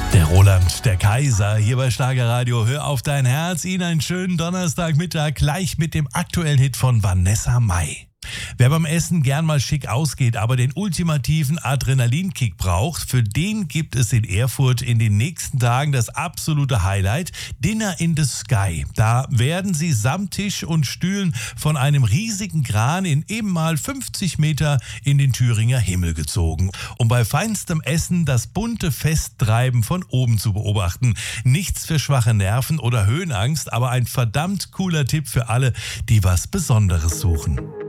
Der Roland, der Kaiser, hier bei Schlagerradio. Hör auf dein Herz. Ihnen einen schönen Donnerstagmittag, gleich mit dem aktuellen Hit von Vanessa Mai. Wer beim Essen gern mal schick ausgeht, aber den ultimativen Adrenalinkick braucht, für den gibt es in Erfurt in den nächsten Tagen das absolute Highlight, Dinner in the Sky. Da werden sie samt Tisch und Stühlen von einem riesigen Kran in eben mal 50 Meter in den Thüringer Himmel gezogen, um bei feinstem Essen das bunte Festtreiben von oben zu beobachten. Nichts für schwache Nerven oder Höhenangst, aber ein verdammt cooler Tipp für alle, die was Besonderes suchen.